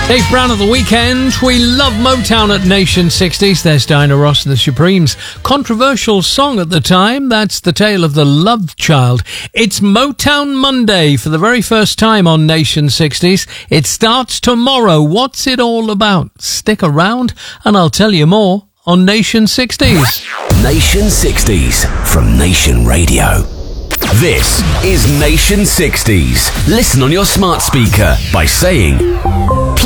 Dave Brown at the weekend. We love Motown at Nation 60s. There's Diana Ross and the Supremes. Controversial song at the time. That's the tale of the love child. It's Motown Monday for the very first time on Nation 60s. It starts tomorrow. What's it all about? Stick around and I'll tell you more on Nation 60s. Nation 60s from Nation Radio. This is Nation 60s. Listen on your smart speaker by saying